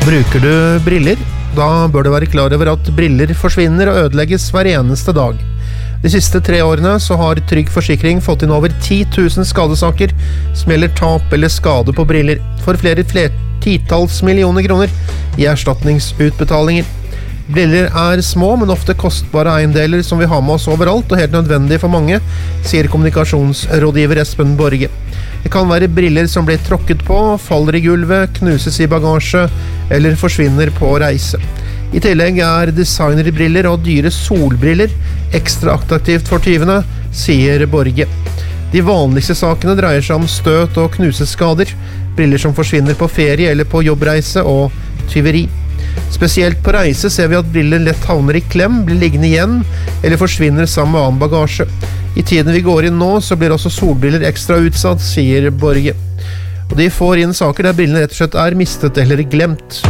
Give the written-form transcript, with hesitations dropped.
Bruker du briller? Da bør du være klar over at briller forsvinner og ødelegges hver eneste dag. De siste 3 årene så har Trygg Forsikring fått inn over 10 000 skadesaker som gjelder tap eller skade på briller, for flere titalls millioner kroner i erstatningsutbetalinger. Briller er små, men ofte kostbare eiendeler som vi har med oss overalt og helt nødvendig for mange, sier kommunikasjonsrådgiver Espen Borge. Det kan være briller som blir tråkket på, faller i gulvet, knuses i bagasje eller forsvinner på reise. I tillegg er designerbriller og dyre solbriller ekstra attraktivt for tyvene, sier Borge. De vanligste sakene dreier seg om støt og knuseskader, briller som forsvinner på ferie eller på jobbreise og tyveri. Spesielt på reise ser vi at briller lett havner i klem, blir liggende igjen eller forsvinner sammen med annen bagasje. I tiden vi går inn nå, så blir også solbriller ekstra utsatt, sier Borge. Og de får inn saker der brillene rett og slett er mistet eller glemt.